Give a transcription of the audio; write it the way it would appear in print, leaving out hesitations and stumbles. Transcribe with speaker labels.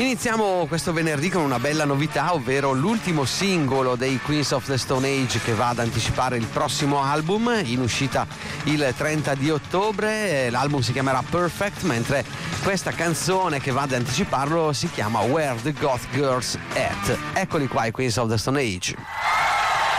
Speaker 1: Iniziamo questo venerdì con una bella novità, ovvero l'ultimo singolo dei Queens of the Stone Age, che va ad anticipare il prossimo album in uscita il 30 di ottobre. L'album si chiamerà Perfect, mentre questa canzone che va ad anticiparlo si chiama Where the Goth Girls At. Eccoli qua i Queens of the Stone Age.